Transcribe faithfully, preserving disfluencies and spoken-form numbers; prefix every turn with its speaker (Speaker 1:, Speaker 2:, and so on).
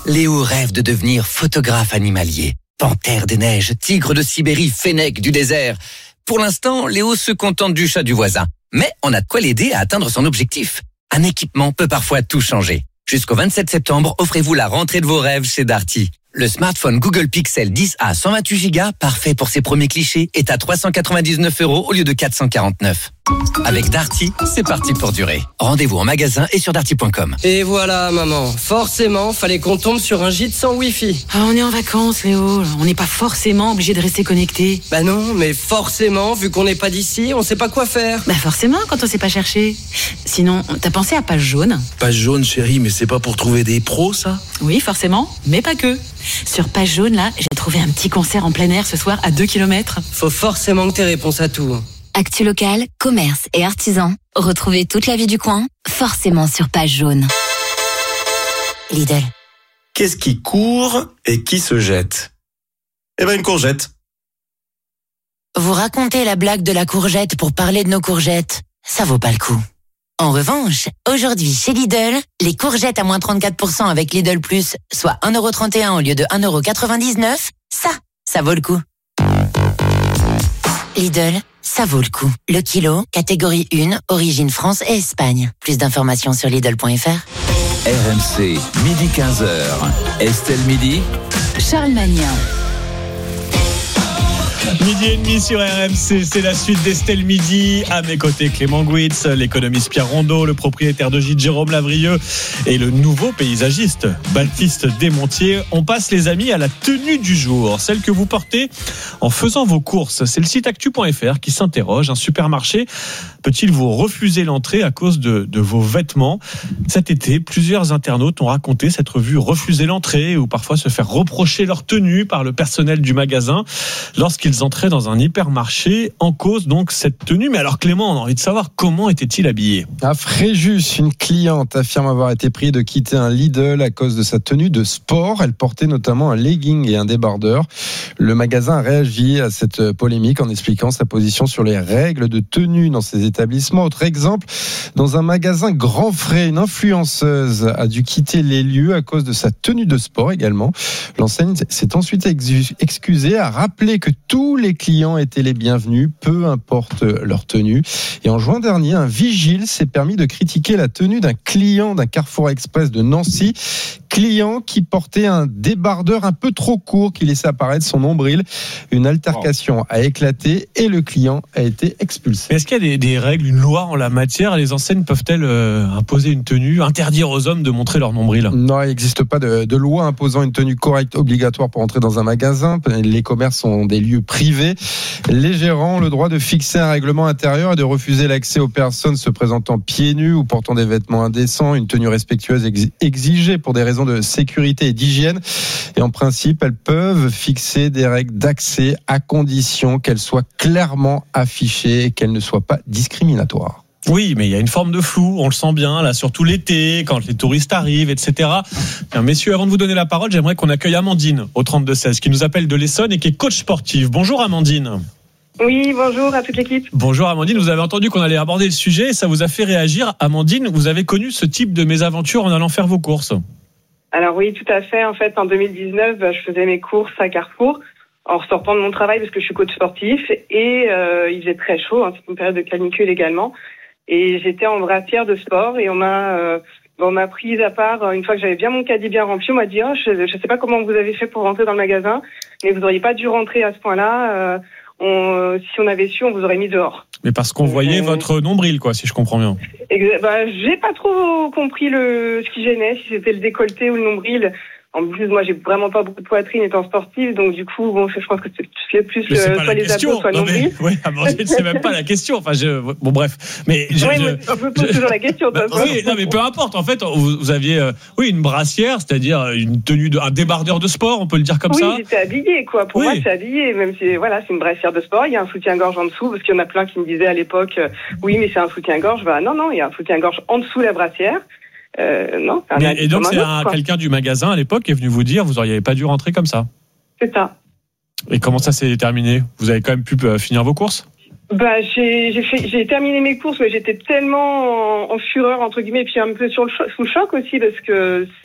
Speaker 1: Léo rêve de devenir photographe animalier. Panthère des neiges, tigre de Sibérie, fennec du désert. Pour l'instant, Léo se contente du chat du voisin. Mais on a de quoi l'aider à atteindre son objectif. Un équipement peut parfois tout changer. Jusqu'au vingt-sept septembre, offrez-vous la rentrée de vos rêves chez Darty. Le smartphone Google Pixel dix A cent vingt-huit giga, parfait pour ses premiers clichés, est à trois cent quatre-vingt-dix-neuf euros au lieu de quatre cent quarante-neuf. Avec Darty, c'est parti pour durer. Rendez-vous en magasin et sur darty point com.
Speaker 2: Et voilà, maman. Forcément, fallait qu'on tombe sur un gîte sans Wi-Fi.
Speaker 3: Ah, on est en vacances, Léo. On n'est pas forcément obligé de rester connecté.
Speaker 2: Bah non, mais forcément, vu qu'on n'est pas d'ici, on sait pas quoi faire.
Speaker 3: Bah forcément, quand on sait pas chercher. Sinon, t'as pensé à Page Jaune?
Speaker 4: Page Jaune, chérie, mais c'est pas pour trouver des pros, ça?
Speaker 3: Oui, forcément, mais pas que. Sur Page Jaune, là, j'ai trouvé un petit concert en plein air ce soir à deux kilomètres.
Speaker 2: Faut forcément que t'aies réponse à tout.
Speaker 5: Actu local, commerce et artisans. Retrouvez toute la vie du coin, forcément sur Page Jaune. Lidl.
Speaker 4: Qu'est-ce qui court et qui se jette? Eh ben, une courgette.
Speaker 6: Vous racontez la blague de la courgette pour parler de nos courgettes. Ça vaut pas le coup. En revanche, aujourd'hui chez Lidl, les courgettes à moins trente-quatre pour cent avec Lidl Plus, soit un euro trente et un au lieu de un euro quatre-vingt-dix-neuf, ça, ça vaut le coup. Lidl, ça vaut le coup. Le kilo, catégorie un, origine France et Espagne. Plus d'informations sur Lidl point F R.
Speaker 7: R M C, midi quinze heures. Estelle Midi.
Speaker 3: Charles Magnin.
Speaker 8: Midi et demi sur R M C, c'est la suite d'Estelle Midi. À mes côtés, Clément Gouitz, l'économiste Pierre Rondeau, le propriétaire de gîte Jérôme Lavrieux et le nouveau paysagiste Baptiste Desmontiers. On passe, les amis, à la tenue du jour, celle que vous portez en faisant vos courses. C'est le site actu point F R qui s'interroge. Un supermarché peut-il vous refuser l'entrée à cause de, de vos vêtements? Cet été, plusieurs internautes ont raconté s'être vus refuser l'entrée ou parfois se faire reprocher leur tenue par le personnel du magasin lorsqu'ils entraient dans un hypermarché, en cause donc cette tenue. Mais alors Clément, on a envie de savoir comment était-il habillé?
Speaker 9: À Fréjus, une cliente affirme avoir été priée de quitter un Lidl à cause de sa tenue de sport. Elle portait notamment un legging et un débardeur. Le magasin a réagi à cette polémique en expliquant sa position sur les règles de tenue dans ses établissements. Autre exemple, dans un magasin Grand Frais, une influenceuse a dû quitter les lieux à cause de sa tenue de sport également. L'enseigne s'est ensuite excusée, a rappelé que tous les clients étaient les bienvenus, peu importe leur tenue. Et en juin dernier, un vigile s'est permis de critiquer la tenue d'un client d'un Carrefour Express de Nancy. Client qui portait un débardeur un peu trop court qui laissait apparaître son nombril. Une altercation a éclaté et le client a été expulsé.
Speaker 8: Est-ce qu'il y a des, des règles, une loi en la matière? Les enseignes peuvent-elles euh, imposer une tenue, interdire aux hommes de montrer leur nombril?
Speaker 9: Non, il n'existe pas de, de loi imposant une tenue correcte obligatoire pour entrer dans un magasin. Les commerces sont des lieux privés. Les gérants ont le droit de fixer un règlement intérieur et de refuser l'accès aux personnes se présentant pieds nus ou portant des vêtements indécents. Une tenue respectueuse ex- exigée pour des raisons de sécurité et d'hygiène. Et en principe, elles peuvent fixer des règles d'accès à condition qu'elles soient clairement affichées et qu'elles ne soient pas discriminatoires.
Speaker 8: Oui, mais il y a une forme de flou, on le sent bien, là, surtout l'été, quand les touristes arrivent, et cetera. Bien, messieurs, avant de vous donner la parole, j'aimerais qu'on accueille Amandine au trente-deux seize, qui nous appelle de l'Essonne et qui est coach sportive. Bonjour Amandine.
Speaker 10: Oui, bonjour à toute l'équipe.
Speaker 8: Bonjour Amandine, vous avez entendu qu'on allait aborder le sujet et ça vous a fait réagir. Amandine, vous avez connu ce type de mésaventure en allant faire vos courses?
Speaker 10: Alors oui, tout à fait. En fait, en deux mille dix-neuf, je faisais mes courses à Carrefour en ressortant de mon travail parce que je suis coach sportif et euh, il faisait très chaud, hein, c'est une période de canicule également. Et j'étais en brassière de sport et on m'a euh, on m'a prise à part une fois que j'avais bien mon caddie bien rempli. On m'a dit oh, je ne sais pas comment vous avez fait pour rentrer dans le magasin, mais vous n'auriez pas dû rentrer à ce point-là. Euh, on, si on avait su, on vous aurait mis dehors.
Speaker 8: Mais parce qu'on voyait euh, votre nombril, quoi, si je comprends bien.
Speaker 10: Exa- bah, j'ai pas trop compris le ce qui gênait, si c'était le décolleté ou le nombril. En plus, moi, j'ai vraiment pas beaucoup de poitrine étant sportive, donc du coup, bon, je pense que c'est plus
Speaker 8: mais c'est
Speaker 10: euh,
Speaker 8: pas
Speaker 10: soit
Speaker 8: la
Speaker 10: les
Speaker 8: question.
Speaker 10: abdos, soit le nombril.
Speaker 8: Oui, c'est même pas la question. Enfin, je, bon, bref. Mais je,
Speaker 10: oui,
Speaker 8: je,
Speaker 10: mais on peut poser toujours la question.
Speaker 8: Bah, oui, non, mais peu importe. En fait, vous, vous aviez, euh, oui, une brassière, c'est-à-dire une tenue, de, un débardeur de sport, on peut le dire comme
Speaker 10: oui,
Speaker 8: ça.
Speaker 10: Oui, j'étais habillée, quoi. Pour
Speaker 8: oui.
Speaker 10: moi, c'est habillée, même si, voilà, c'est une brassière de sport. Il y a un soutien-gorge en dessous, parce qu'il y en a plein qui me disaient à l'époque, euh, oui, mais c'est un soutien-gorge. Bah, non, non, il y a un soutien-gorge en dessous la brassière. Euh, non,
Speaker 8: mais, et donc c'est un, quelqu'un du magasin à l'époque qui est venu vous dire vous auriez pas dû rentrer comme ça.
Speaker 10: C'est ça.
Speaker 8: Et comment ça s'est terminé? Vous avez quand même pu euh, finir vos courses?
Speaker 10: Bah j'ai j'ai fait j'ai terminé mes courses, mais j'étais tellement en, en fureur entre guillemets et puis un peu sur le cho- sous le choc aussi parce que